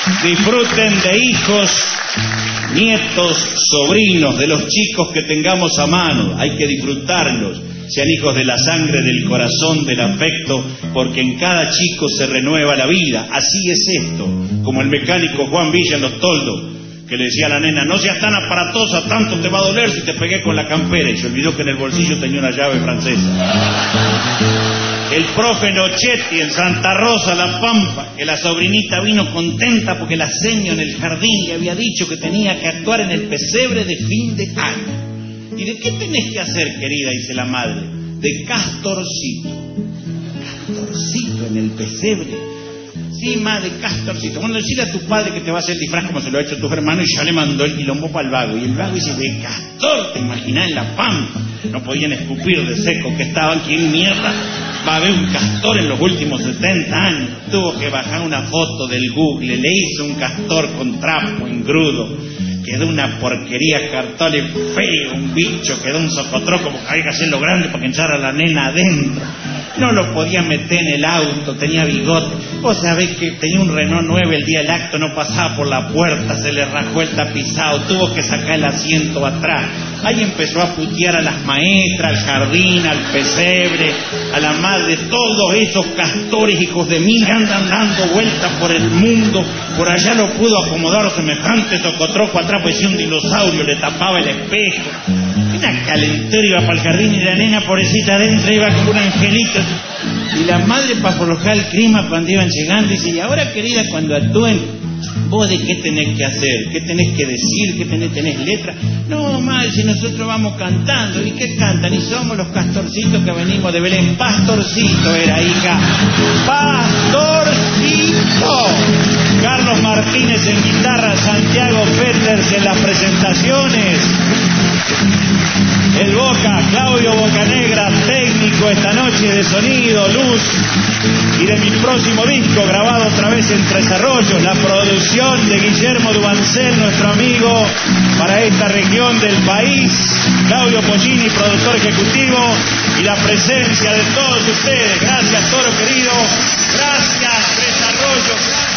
Disfruten de hijos, nietos, sobrinos, de los chicos que tengamos a mano. Hay que disfrutarlos. Sean hijos de la sangre, del corazón, del afecto, porque en cada chico se renueva la vida. Así es esto. Como el mecánico Juan Villa en Los Toldos, que le decía a la nena: no seas tan aparatosa, tanto te va a doler si te pegué con la campera. Y se olvidó que en el bolsillo tenía una llave francesa. El profe Nochetti en Santa Rosa, La Pampa, que la sobrinita vino contenta porque la seño en el jardín le había dicho que tenía que actuar en el pesebre de fin de año. ¿Y de qué tenés que hacer, querida?, dice la madre. De Castorcito. Castorcito en el pesebre. Sí, madre, Castorcito. Bueno, decirle a tu padre que te va a hacer disfraz como se lo ha hecho tus hermanos, y ya le mandó el quilombo para el vago. Y el vago dice: de Castor, te imaginás, en La Pampa. No podían escupir de seco que estaban. ¿Quién mierda va a ver un castor en los últimos 70 años? Tuvo que bajar una foto del Google. Le hizo un castor con trapo engrudo. Quedó una porquería, cartón feo, un bicho, quedó un socotroco, porque había que hacerlo grande para que entrara la nena adentro. No lo podía meter en el auto, tenía bigote. Vos sabés que tenía un Renault 9 el día del acto, no pasaba por la puerta, se le rajó el tapizado, tuvo que sacar el asiento atrás. Ahí empezó a putear a las maestras, al jardín, al pesebre, a la madre. Todos esos castores hijos de mí andan dando vueltas por el mundo. Por allá lo pudo acomodar semejante socotroco atrás, pues si un dinosaurio le tapaba el espejo. Una calentura, iba para el jardín y la nena pobrecita adentro iba como un angelito. Y la madre, para aflojar el clima cuando iban llegando, dice: y ahora, querida, cuando actúen, ¿vos de qué tenés que hacer? ¿Qué tenés que decir? ¿Qué tenés letra? No, madre, si nosotros vamos cantando. ¿Y qué cantan? Y somos los castorcitos que venimos de Belén. Pastorcito era, hija. Pastorcito. Carlos Martínez en guitarra, Santiago Peters en las presentaciones. El Boca, Claudio Bocanegra, técnico esta noche de sonido, luz, y de mi próximo disco grabado otra vez en Tres Arroyos, la producción de Guillermo Dubancel, nuestro amigo para esta región del país, Claudio Pollini, productor ejecutivo, y la presencia de todos ustedes. Gracias, Toro querido, gracias, Tres Arroyos, gracias.